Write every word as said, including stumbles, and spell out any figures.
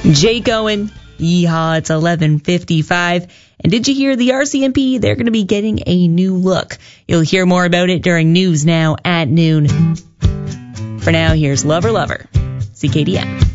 Jake Owen, yeehaw, it's eleven fifty-five. And did you hear the R C M P? They're going to be getting a new look. You'll hear more about it during News Now at noon. For now, here's Lover Lover, C K D M.